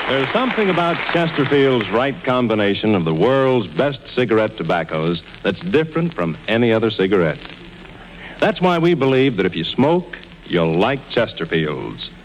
There's something about Chesterfield's right combination of the world's best cigarette tobaccos that's different from any other cigarette. That's why we believe that if you smoke, you'll like Chesterfield's.